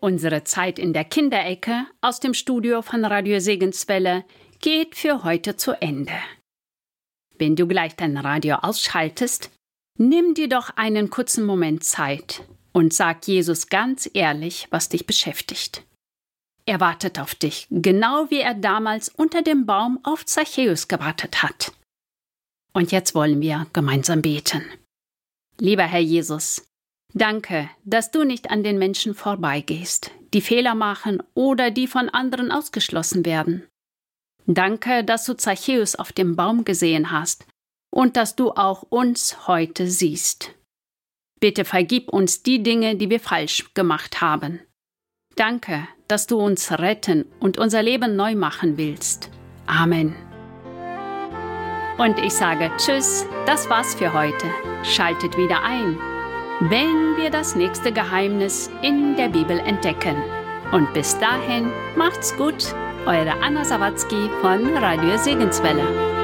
Unsere Zeit in der Kinderecke aus dem Studio von Radio Segenswelle geht für heute zu Ende. Wenn du gleich dein Radio ausschaltest, nimm dir doch einen kurzen Moment Zeit und sag Jesus ganz ehrlich, was dich beschäftigt. Er wartet auf dich, genau wie er damals unter dem Baum auf Zachäus gewartet hat. Und jetzt wollen wir gemeinsam beten. Lieber Herr Jesus, danke, dass du nicht an den Menschen vorbeigehst, die Fehler machen oder die von anderen ausgeschlossen werden. Danke, dass du Zachäus auf dem Baum gesehen hast und dass du auch uns heute siehst. Bitte vergib uns die Dinge, die wir falsch gemacht haben. Danke, dass du uns retten und unser Leben neu machen willst. Amen. Und ich sage Tschüss, das war's für heute. Schaltet wieder ein, wenn wir das nächste Geheimnis in der Bibel entdecken. Und bis dahin, macht's gut, eure Anna Sawatzki von Radio Segenswelle.